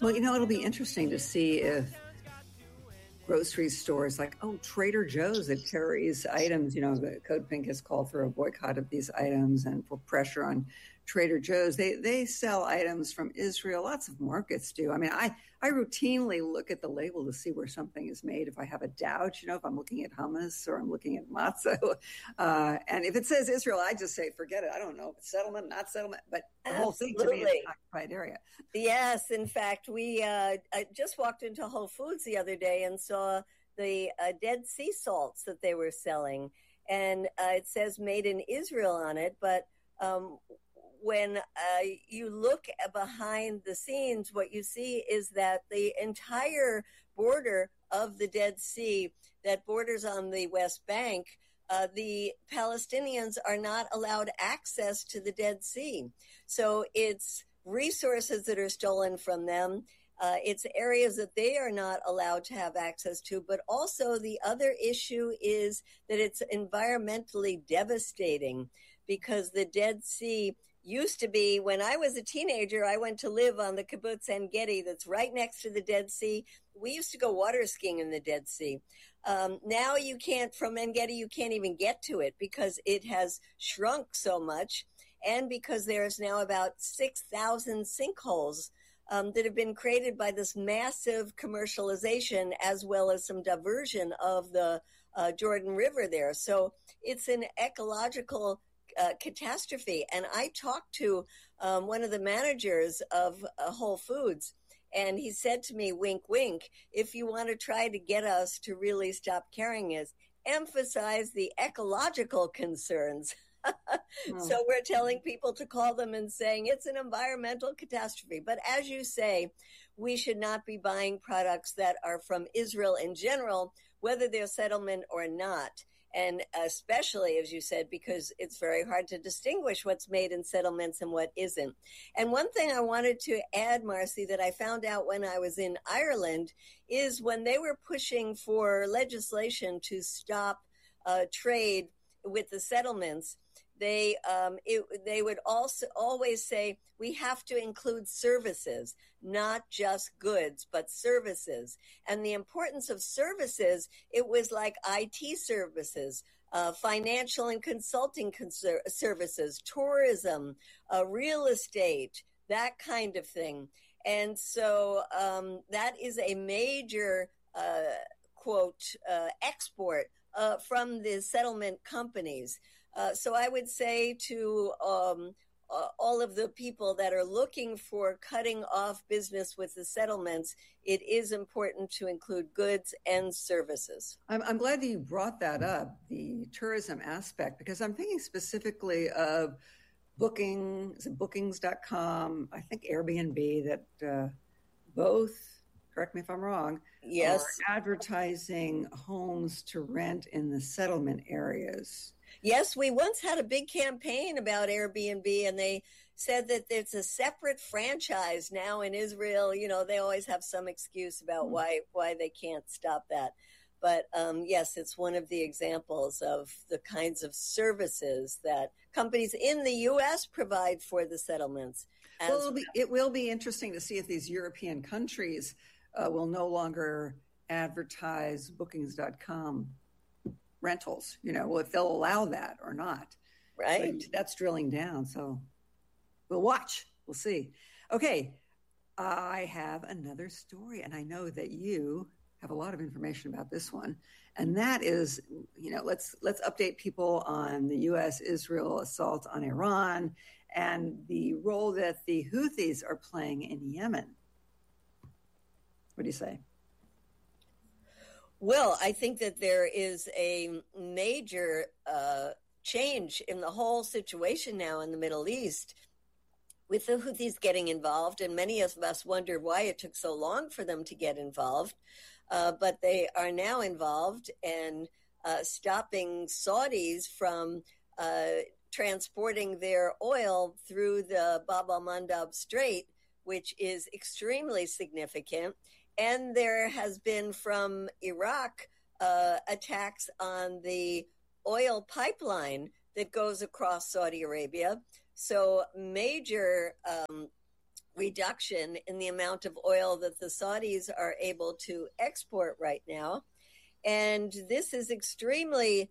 Well, it'll be interesting to see if grocery stores like, Trader Joe's that carries items, the Code Pink has called for a boycott of these items and for pressure on Trader Joe's. They sell items from Israel. Lots of markets do. I mean, I routinely look at the label to see where something is made. If I have a doubt, if I'm looking at hummus or I'm looking at matzah, and if it says Israel, I just say, forget it. I don't know if it's settlement, not settlement, but the whole thing to me is an occupied area. Yes. In fact, I just walked into Whole Foods the other day and saw the Dead Sea salts that they were selling. And it says made in Israel on it, but when you look behind the scenes, what you see is that the entire border of the Dead Sea that borders on the West Bank, the Palestinians are not allowed access to the Dead Sea. So it's resources that are stolen from them. It's areas that they are not allowed to have access to, but also the other issue is that it's environmentally devastating because the Dead Sea used to be, when I was a teenager, I went to live on the kibbutz En Gedi that's right next to the Dead Sea. We used to go water skiing in the Dead Sea. Now you can't, from En Gedi, you can't even get to it because it has shrunk so much and because there's now about 6,000 sinkholes that have been created by this massive commercialization as well as some diversion of the Jordan River there. So it's an ecological catastrophe. And I talked to one of the managers of Whole Foods, and he said to me, wink, wink, if you want to try to get us to really stop carrying us, emphasize the ecological concerns. So we're telling people to call them and saying it's an environmental catastrophe. But as you say, we should not be buying products that are from Israel in general, whether they're settlement or not. And especially, as you said, because it's very hard to distinguish what's made in settlements and what isn't. And one thing I wanted to add, Marcy, that I found out when I was in Ireland is when they were pushing for legislation to stop trade with the settlements, they would also always say we have to include services, not just goods, but services. And the importance of services, it was like IT services, financial and consulting services, tourism, real estate, that kind of thing. And so that is a major, quote, export from the settlement companies. So I would say to all of the people that are looking for cutting off business with the settlements, it is important to include goods and services. I'm glad that you brought that up, the tourism aspect, because I'm thinking specifically of bookings.com, I think Airbnb, that both, correct me if I'm wrong, yes, are advertising homes to rent in the settlement areas. Yes, we once had a big campaign about Airbnb, and they said that it's a separate franchise now in Israel. You know, they always have some excuse about why they can't stop that. But yes, it's one of the examples of the kinds of services that companies in the U.S. provide for the settlements. Well, it will be interesting to see if these European countries will no longer advertise bookings.com rentals, if they'll allow that or not. Right. So that's drilling down. So we'll watch. We'll see. Okay. I have another story, and I know that you have a lot of information about this one. And that is, let's update people on the U.S.-Israel assault on Iran and the role that the Houthis are playing in Yemen. What do you say? Well, I think that there is a major change in the whole situation now in the Middle East with the Houthis getting involved, and many of us wonder why it took so long for them to get involved. But they are now involved and stopping Saudis from transporting their oil through the Bab al-Mandab Strait, which is extremely significant. And there has been from Iraq attacks on the oil pipeline that goes across Saudi Arabia. So major reduction in the amount of oil that the Saudis are able to export right now. And this is extremely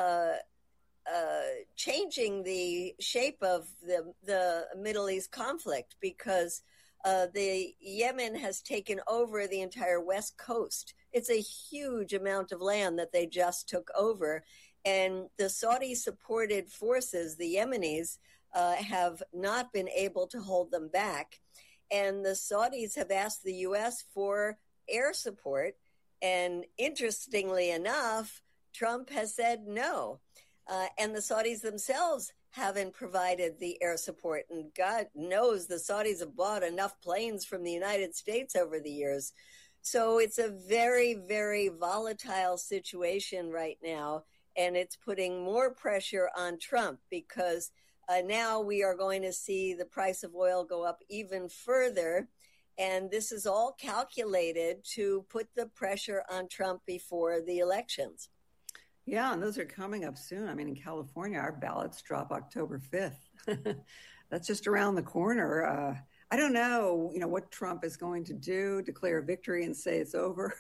changing the shape of the Middle East conflict, because the Yemen has taken over the entire west coast. It's a huge amount of land that they just took over. And the Saudi-supported forces, the Yemenis, have not been able to hold them back. And the Saudis have asked the U.S. for air support. And interestingly enough, Trump has said no. And the Saudis themselves haven't provided the air support. And God knows the Saudis have bought enough planes from the United States over the years. So it's a very, very volatile situation right now. And it's putting more pressure on Trump, because now we are going to see the price of oil go up even further. And this is all calculated to put the pressure on Trump before the elections. Yeah, and those are coming up soon. I mean, in California, our ballots drop October 5th. That's just around the corner. I don't know, what Trump is going to do, declare victory and say it's over.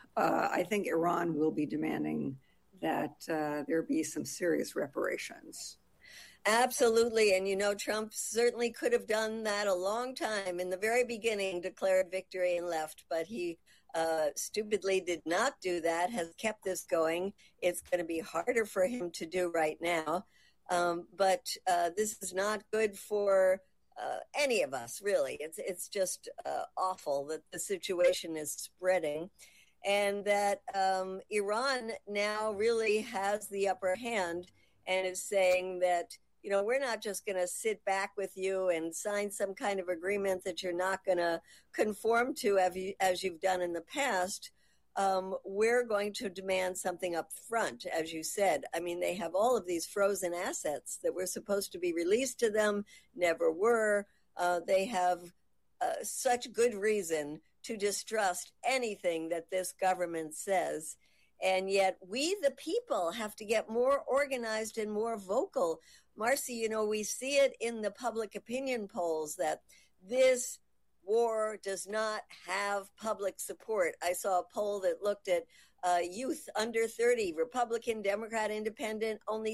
I think Iran will be demanding that there be some serious reparations. Absolutely. And, Trump certainly could have done that a long time in the very beginning, declared victory and left. But he stupidly did not do that, has kept this going. It's going to be harder for him to do right now. But this is not good for any of us, really. It's just awful that the situation is spreading, and that Iran now really has the upper hand and is saying that, we're not just going to sit back with you and sign some kind of agreement that you're not going to conform to as you've done in the past. We're going to demand something up front, as you said. I mean, they have all of these frozen assets that were supposed to be released to them, never were. They have such good reason to distrust anything that this government says. And yet we, the people, have to get more organized and more vocal. Marcy, we see it in the public opinion polls that this war does not have public support. I saw a poll that looked at youth under 30, Republican, Democrat, Independent. Only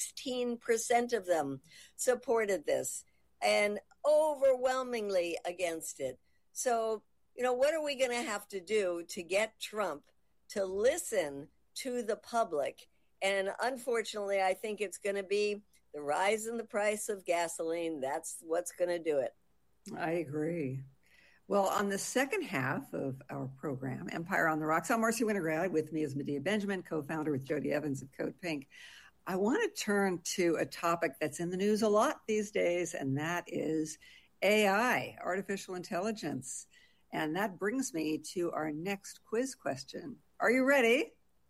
16% of them supported this, and overwhelmingly against it. So, what are we going to have to do to get Trump to listen to the public? And unfortunately, I think it's going to be the rise in the price of gasoline. That's what's going to do it. I agree. Well, on the second half of our program, Empire on the Rocks, I'm Marcy Winograd. With me is Medea Benjamin, co-founder with Jody Evans of Code Pink. I want to turn to a topic that's in the news a lot these days, and that is AI, artificial intelligence. And that brings me to our next quiz question. Are you ready?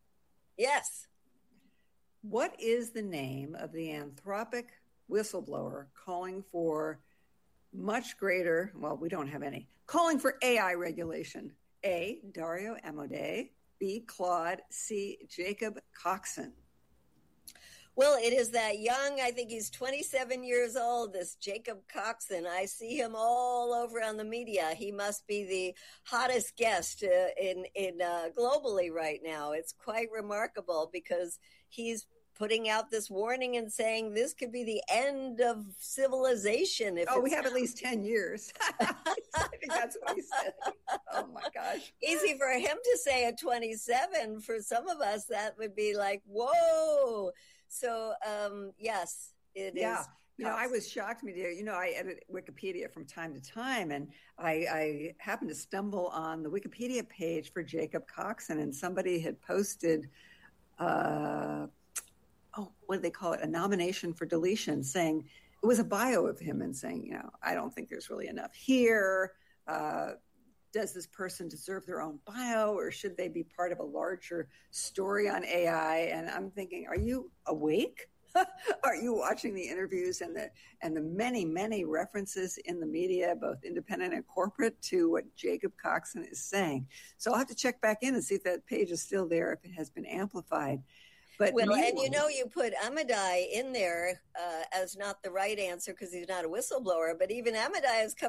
Yes. What is the name of the Anthropic whistleblower calling for much greater, well, we don't have any, calling for AI regulation? A, Dario Amodei, B, Claude, C, Jacob Coxon. Well, it is that young, I think he's 27 years old, this Jacob Coxon. I see him all over on the media. He must be the hottest guest in globally right now. It's quite remarkable, because he's putting out this warning and saying this could be the end of civilization. We have at least 10 years. I think that's what he said. Oh, my gosh. Easy for him to say at 27. For some of us, that would be like, whoa. So, yes, it is. I was shocked, Medea. I edit Wikipedia from time to time, and I happened to stumble on the Wikipedia page for Jacob Coxon, and somebody had posted, what do they call it? A nomination for deletion, saying it was a bio of him and saying, I don't think there's really enough here. Does this person deserve their own bio, or should they be part of a larger story on AI? And I'm thinking, are you awake? Are you watching the interviews and the many, many references in the media, both independent and corporate, to what Jacob Coxon is saying? So I'll have to check back in and see if that page is still there, if it has been amplified. But and you put Amodei in there as not the right answer because he's not a whistleblower, but even Amodei has come